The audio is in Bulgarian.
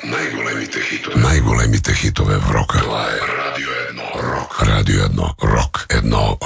Най-големите хитове в рока. Това е Радио 1 Рок. Радио 1 Рок. Едно